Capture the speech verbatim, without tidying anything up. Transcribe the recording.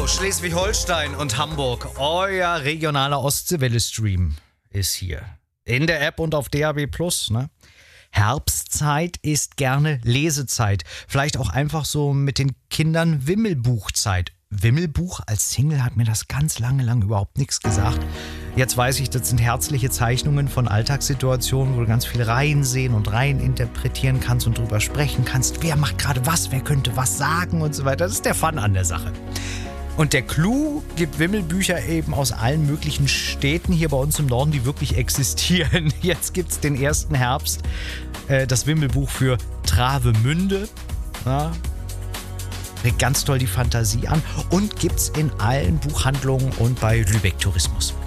Hallo Schleswig-Holstein und Hamburg, euer regionaler Ostseewelle-Stream ist hier. In der App und auf D A B plus, ne? Herbstzeit ist gerne Lesezeit. Vielleicht auch einfach so mit den Kindern Wimmelbuchzeit. Wimmelbuch als Single hat mir das ganz lange lang überhaupt nichts gesagt. Jetzt weiß ich, das sind herzliche Zeichnungen von Alltagssituationen, wo du ganz viel reinsehen und rein interpretieren kannst und drüber sprechen kannst. Wer macht gerade was, wer könnte was sagen und so weiter. Das ist der Fun an der Sache. Und der Clou gibt Wimmelbücher eben aus allen möglichen Städten hier bei uns im Norden, die wirklich existieren. Jetzt gibt es den ersten Herbst, äh, das Wimmelbuch für Travemünde. Ja, regt ganz toll die Fantasie an und gibt's in allen Buchhandlungen und bei Lübeck Tourismus.